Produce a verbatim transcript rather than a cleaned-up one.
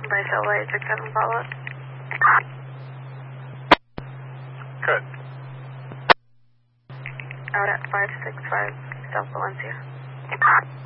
by Shellway, six seven follow up. Good. Out at five six five, South Valencia.